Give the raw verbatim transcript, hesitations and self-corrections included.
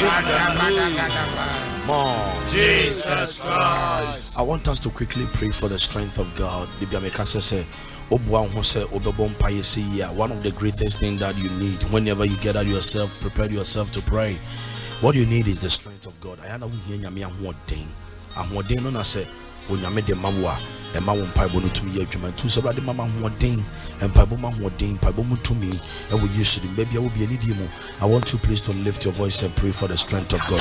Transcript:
More. Jesus Christ. I want us to quickly pray for the strength of God. One of the greatest things that you need whenever you get out yourself, prepare yourself to pray. What you need is the strength of God. I know we hear nyame ahoden. Ahoden no na say onyame de mawo e ma wo mpaibo no tumi ye adwuma ntu so brade mama ahoden empaibo ma ahoden mpaibo mu tumi e wo yesu dim bia wo bia ni di mu. I want you please to lift your voice and pray for the strength of God.